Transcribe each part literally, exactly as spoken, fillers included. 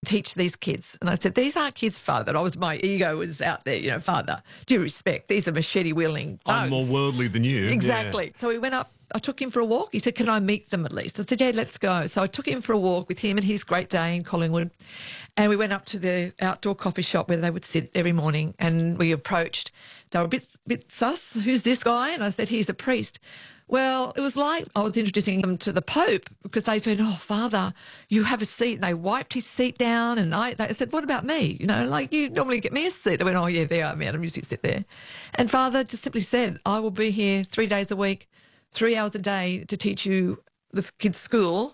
teach these kids? And I said, these aren't kids, Father. I was, my ego was out there, you know, Father, due respect, these are machete-wielding thugs. I'm more worldly than you. Exactly. Yeah. So we went up, I took him for a walk. He said, can I meet them at least? I said, yeah, let's go. So I took him for a walk with him and his Great Dane, Collingwood, and we went up to the outdoor coffee shop where they would sit every morning, and we approached. They were a bit, bit sus. Who's this guy? And I said, he's a priest. Well, it was like I was introducing them to the Pope, because they said, oh, Father, you have a seat. And they wiped his seat down, and I they said, what about me? You know, like, you normally get me a seat. They went, oh, yeah, there I am, Madam, you sit there. And Father just simply said, I will be here three days a week, three hours a day to teach you this kid's school,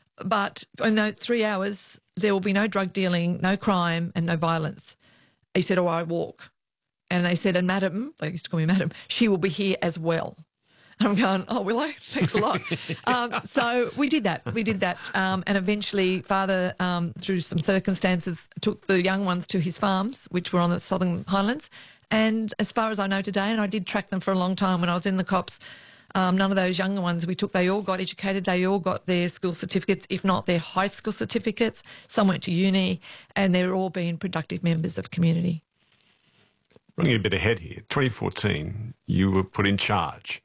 but in those three hours there will be no drug dealing, no crime and no violence. He said, oh, I walk. And they said, and Madam, they used to call me Madam, she will be here as well. I'm going, oh, will I? Thanks a lot. um, so we did that. We did that. Um, and eventually Father, um, through some circumstances, took the young ones to his farms, which were on the Southern Highlands. And as far as I know today, and I did track them for a long time when I was in the cops, um, none of those younger ones we took, they all got educated. They all got their school certificates, if not their high school certificates. Some went to uni, and they're all being productive members of community. Running a bit ahead here, twenty fourteen, you were put in charge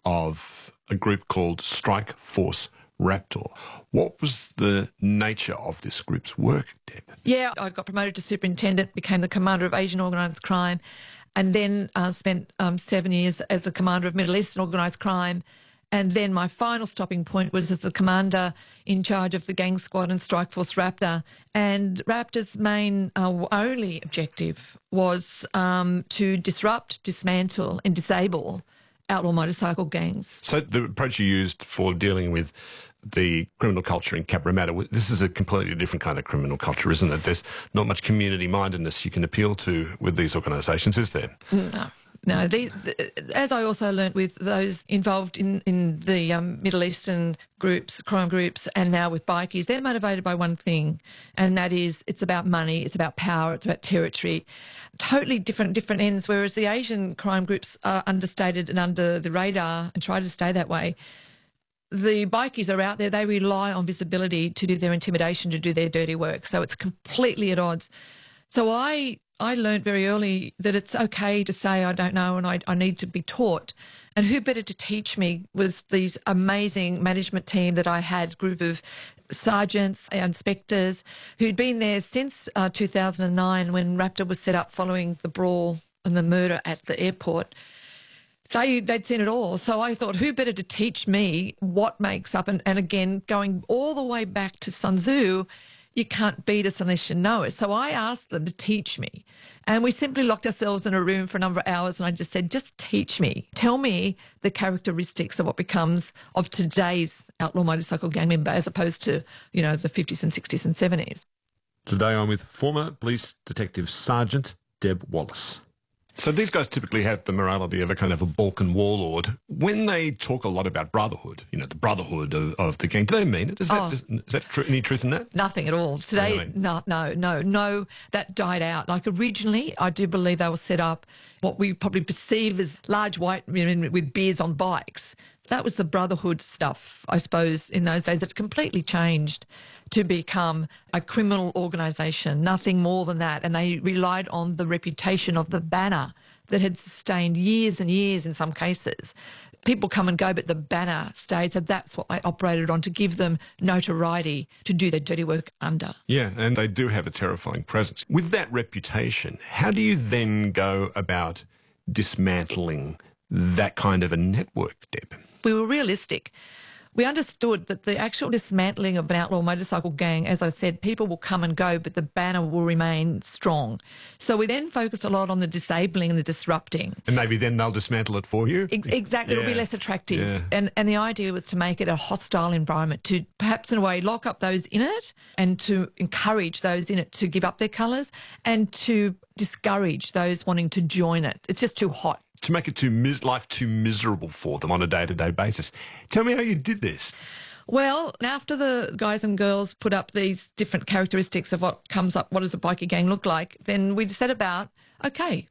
of a group called Strike Force Raptor. What was the nature of this group's work, Deb? Yeah, I got promoted to superintendent, became the commander of Asian organised crime, and then uh, spent um, seven years as the commander of Middle Eastern organised crime. And then my final stopping point was as the commander in charge of the gang squad and Strike Force Raptor. And Raptor's main, uh, only objective was um, to disrupt, dismantle and disable outlaw motorcycle gangs. So the approach you used for dealing with the criminal culture in Cabramatta, this is a completely different kind of criminal culture, isn't it? There's not much community mindedness you can appeal to with these organisations, is there? No. No, the, the, as I also learnt with those involved in, in the um, Middle Eastern groups, crime groups, and now with bikies, they're motivated by one thing, and that is it's about money, it's about power, it's about territory. Totally different different ends, whereas the Asian crime groups are understated and under the radar and try to stay that way. The bikies are out there, they rely on visibility to do their intimidation, to do their dirty work, so it's completely at odds. So I... I learned very early that it's okay to say I don't know and I, I need to be taught. And who better to teach me was these amazing management team that I had, group of sergeants and inspectors who'd been there since uh, two thousand nine when Raptor was set up following the brawl and the murder at the airport. They, they'd seen it all. So I thought, who better to teach me what makes up? And, and again, going all the way back to Sun Tzu, you can't beat us unless you know us. So I asked them to teach me. And we simply locked ourselves in a room for a number of hours and I just said, just teach me. Tell me the characteristics of what becomes of today's outlaw motorcycle gang member as opposed to, you know, the fifties and sixties and seventies. Today I'm with former police detective Sergeant Deb Wallace. So these guys typically have the morality of a kind of a Balkan warlord. When they talk a lot about brotherhood, you know, the brotherhood of, of the gang, do they mean it? Is that, Oh. is, is that tr- any truth in that? Nothing at all. Today, Really? no, no, no, no, that died out. Like originally, I do believe they were set up what we probably perceive as large white men with beards on bikes. That was the brotherhood stuff, I suppose, in those days. It completely changed to become a criminal organisation, nothing more than that. And they relied on the reputation of the banner that had sustained years and years in some cases. People come and go, but the banner stayed. So that's what they operated on to give them notoriety to do their dirty work under. Yeah, and they do have a terrifying presence. With that reputation, how do you then go about dismantling that kind of a network, Deb? We were realistic. We understood that the actual dismantling of an outlaw motorcycle gang, as I said, people will come and go, but the banner will remain strong. So we then focused a lot on the disabling and the disrupting. And maybe then they'll dismantle it for you? Ex- exactly, Yeah. it'll be less attractive. Yeah. And and the idea was to make it a hostile environment, to perhaps in a way lock up those in it and to encourage those in it to give up their colours and to discourage those wanting to join it. It's just too hot. To make it too mis- life too miserable for them on a day-to-day basis. Tell me how you did this. Well, after the guys and girls put up these different characteristics of what comes up, what does a bikie gang look like, then we set about, okay,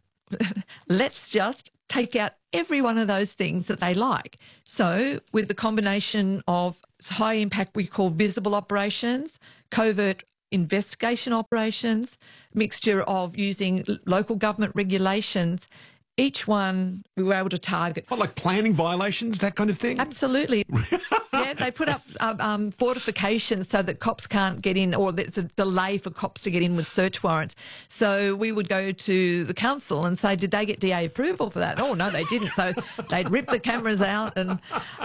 let's just take out every one of those things that they like. So with the combination of high impact we call visible operations, covert investigation operations, mixture of using local government regulations. Each one we were able to target. What, like planning violations, that kind of thing? Absolutely. Yeah, they put up um, um, fortifications so that cops can't get in, or there's a delay for cops to get in with search warrants. So we would go to the council and say, did they get D A approval for that? Oh, no, they didn't. So they'd rip the cameras out. And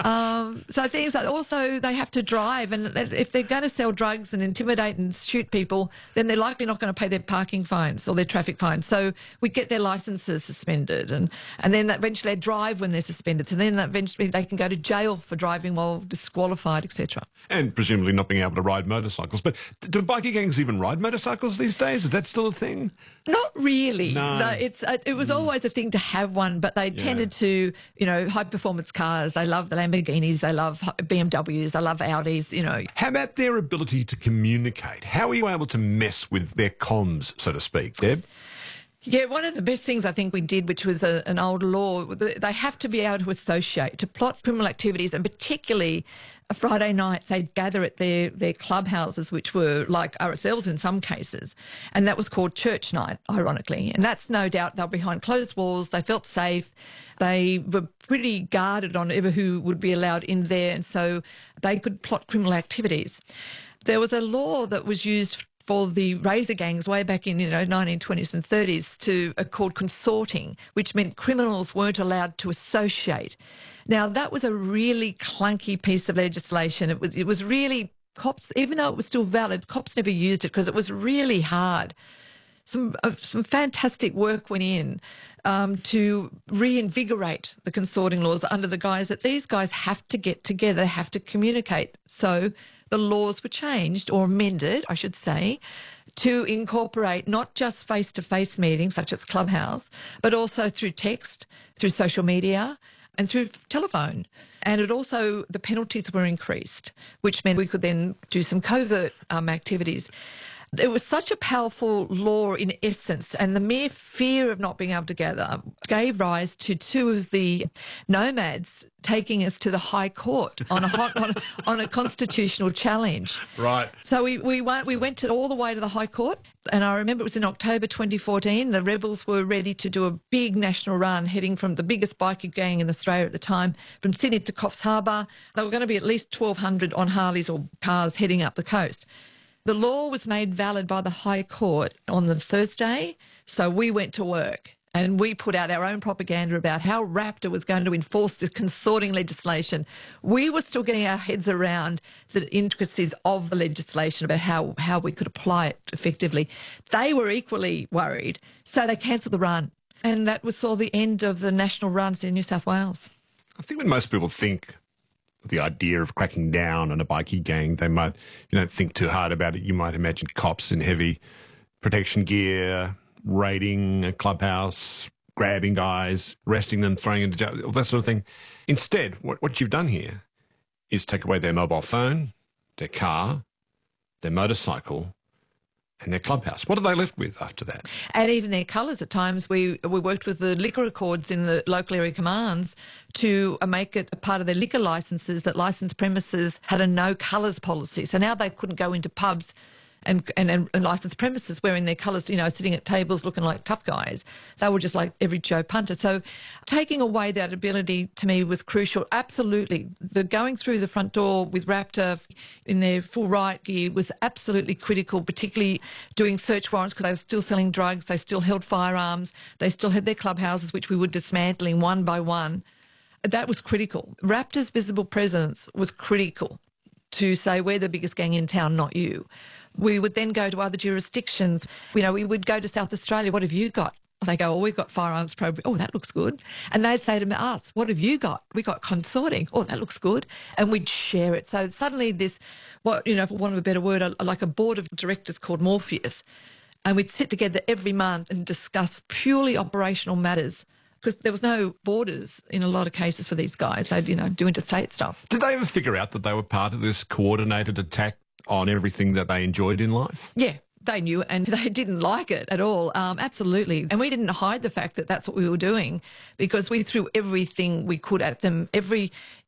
um, so things like, also they have to drive. And if they're going to sell drugs and intimidate and shoot people, then they're likely not going to pay their parking fines or their traffic fines. So we get their licences suspended. And, and then eventually they drive when they're suspended. So then eventually they can go to jail for driving while disqualified, et cetera. And presumably not being able to ride motorcycles. But do bikie gangs even ride motorcycles these days? Is that still a thing? Not really. No. no it's uh, It was mm. always a thing to have one, but they yeah. tended to, you know, high-performance cars. They love the Lamborghinis. They love B M Ws. They love Audis, you know. How about their ability to communicate? How are you able to mess with their comms, so to speak, Deb? Yeah, one of the best things I think we did, which was a, an old law, they have to be able to associate, to plot criminal activities, and particularly Friday nights they'd gather at their, their clubhouses, which were like R S Ls in some cases, and that was called church night, ironically. And that's no doubt they were behind closed walls, they felt safe, they were pretty guarded on ever who would be allowed in there, and so they could plot criminal activities. There was a law that was used for the razor gangs way back in, you know, nineteen twenties and thirties to uh, called consorting, which meant criminals weren't allowed to associate. Now, that was a really clunky piece of legislation. It was, it was really, cops, even though it was still valid, cops never used it because it was really hard. Some, uh, some fantastic work went in um, to reinvigorate the consorting laws under the guise that these guys have to get together, have to communicate. So the laws were changed, or amended, I should say, to incorporate not just face-to-face meetings such as Clubhouse, but also through text, through social media and through telephone. And it also, the penalties were increased, which meant we could then do some covert um, activities. It was such a powerful law in essence, and the mere fear of not being able to gather gave rise to two of the nomads taking us to the High Court on a hot, on, on a constitutional challenge. Right. So we we went we went to, all the way to the High Court, and I remember it was in October twenty fourteen. The rebels were ready to do a big national run, heading from the biggest bikie gang in Australia at the time, from Sydney to Coffs Harbour. They were going to be at least twelve hundred on Harleys or cars heading up the coast. The law was made valid by the High Court on the Thursday, so we went to work and we put out our own propaganda about how Raptor was going to enforce the consorting legislation. We were still getting our heads around the intricacies of the legislation about how, how we could apply it effectively. They were equally worried, so they cancelled the run, and that was saw the end of the national runs in New South Wales. I think when most people think the idea of cracking down on a bikie gang, they might, you don't think too hard about it. You might imagine cops in heavy protection gear, raiding a clubhouse, grabbing guys, arresting them, throwing them into jail, all that sort of thing. Instead, what, what you've done here is take away their mobile phone, their car, their motorcycle, and their clubhouse. What are they left with after that? And even their colours at times. We we worked with the liquor accords in the local area commands to make it a part of their liquor licences that licensed premises had a no colours policy. So now they couldn't go into pubs and, and, and licensed premises wearing their colours, you know, sitting at tables looking like tough guys. They were just like every Joe punter. So taking away that ability to me was crucial. Absolutely. The going through the front door with Raptor in their full riot gear was absolutely critical, particularly doing search warrants because they were still selling drugs, they still held firearms, they still had their clubhouses, which we were dismantling one by one. That was critical. Raptor's visible presence was critical to say, we're the biggest gang in town, not you. We would then go to other jurisdictions. You know, we would go to South Australia. What have you got? They go, oh, we've got firearms program. Oh, that looks good. And they'd say to us, what have you got? We got consorting. Oh, that looks good. And we'd share it. So suddenly this, what, you know, for want of a better word, a, like a board of directors called Morpheus. And we'd sit together every month and discuss purely operational matters, because there was no borders in a lot of cases for these guys. They'd, you know, do interstate stuff. Did they ever figure out that they were part of this coordinated attack on everything that they enjoyed in life? Yeah, they knew, and they didn't like it at all. Um, absolutely. And we didn't hide the fact that that's what we were doing, because we threw everything we could at them. Every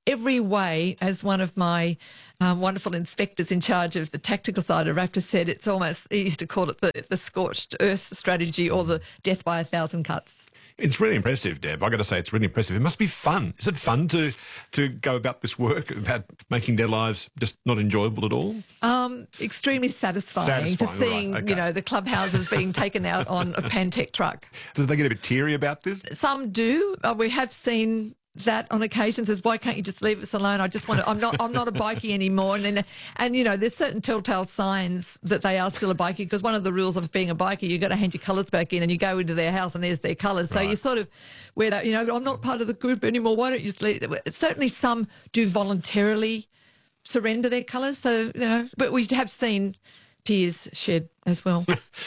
every way, as one of my um, wonderful inspectors in charge of the tactical side of Raptor said, it's almost, he used to call it the, the scorched earth strategy or the death by a thousand cuts. It's really impressive, Deb. I've got to say, it's really impressive. It must be fun. Is it fun to to go about this work, about making their lives just not enjoyable at all? Um, extremely satisfying, Satisfying, to seeing, right, okay. you know, the clubhouses being taken out on a Pantech truck. Do they get a bit teary about this? Some do. Uh, we have seen that on occasion. Says, why can't you just leave us alone? I just want to, I'm not, I'm not a bikie anymore. And then, and you know, there's certain telltale signs that they are still a bikie, because one of the rules of being a bikie, you've got to hand your colours back in, and you go into their house and there's their colours. So Right. you sort of wear that, you know, I'm not part of the group anymore. Why don't you just leave? Certainly some do voluntarily surrender their colours. So, you know, but we have seen tears shed as well.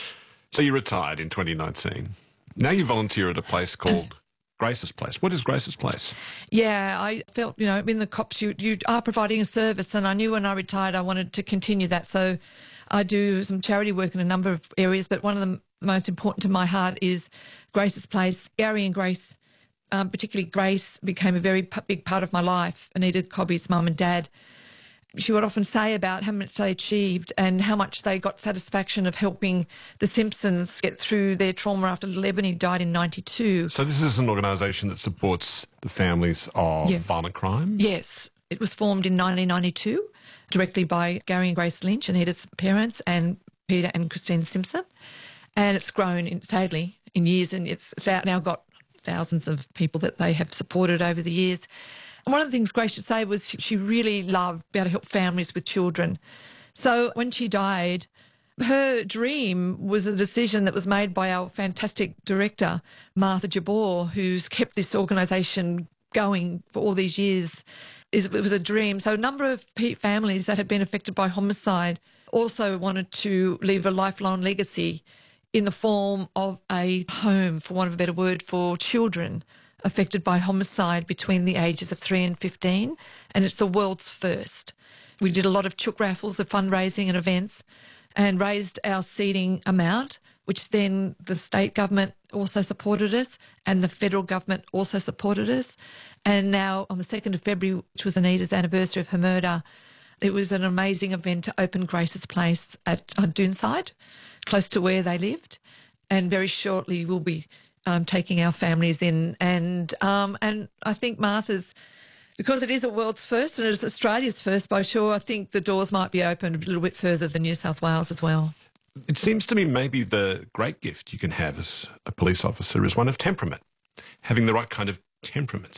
So you retired in twenty nineteen. Now you volunteer at a place called Grace's Place. What is Grace's Place? Yeah, I felt, you know, in the cops, you, you are providing a service, and I knew when I retired I wanted to continue that. So I do some charity work in a number of areas, but one of them, the most important to my heart, is Grace's Place. Gary and Grace, um, particularly Grace, became a very p- big part of my life. Anita Cobby's mum and dad. She would often say about how much they achieved and how much they got satisfaction of helping the Simpsons get through their trauma after little Ebony died in ninety-two. So this is an organisation that supports the families of Yeah. violent crime? Yes, it was formed in nineteen ninety-two, directly by Gary and Grace Lynch, Anita's parents, and Peter and Christine Simpson. And it's grown, in, sadly, in years, and it's now got thousands of people that they have supported over the years. And one of the things Grace should say was she really loved being able to help families with children. So when she died, her dream was a decision that was made by our fantastic director, Martha Jabor, who's kept this organisation going for all these years. It was a dream. So a number of families that had been affected by homicide also wanted to leave a lifelong legacy in the form of a home, for want of a better word, for children affected by homicide between the ages of three and fifteen, and it's the world's first. We did a lot of chook raffles of fundraising and events and raised our seeding amount, which then the state government also supported us and the federal government also supported us. And now on the second of February, which was Anita's anniversary of her murder, it was an amazing event to open Grace's Place at uh, Doonside, close to where they lived. And very shortly we'll be Um, taking our families in, and um, and I think Martha's, because it is a world's first and it is Australia's first, by sure, I think the doors might be opened a little bit further than New South Wales as well. It seems to me maybe the great gift you can have as a police officer is one of temperament, having the right kind of temperament.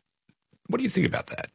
What do you think about that?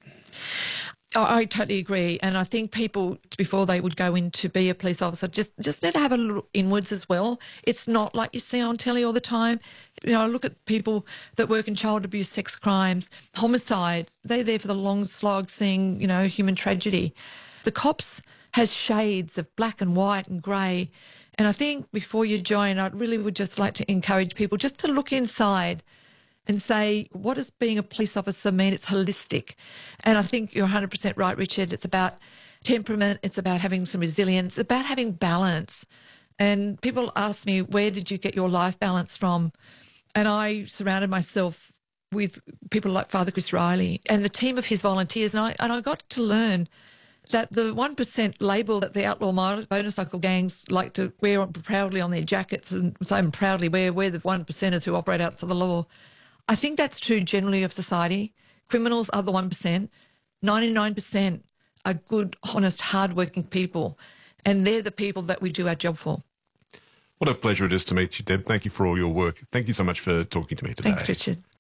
I, I totally agree, and I think people, before they would go in to be a police officer, just just need to have a little inwards as well. It's not like you see on telly all the time. You know, I look at people that work in child abuse, sex crimes, homicide. They're there for the long slog, seeing, you know, human tragedy. The cops has shades of black and white and grey, and I think before you join, I really would just like to encourage people just to look inside and say, what does being a police officer mean? It's holistic. And I think you're one hundred percent right, Richard. It's about temperament. It's about having some resilience. It's about having balance. And people ask me, where did you get your life balance from? And I surrounded myself with people like Father Chris Riley and the team of his volunteers. And I, and I got to learn that the one percent label that the outlaw motorcycle gangs like to wear proudly on their jackets and say proudly, we're, we're the one percenters who operate outside the law. I think that's true generally of society. Criminals are the one percent. ninety-nine percent are good, honest, hard-working people, and they're the people that we do our job for. What a pleasure it is to meet you, Deb. Thank you for all your work. Thank you so much for talking to me today. Thanks, Richard.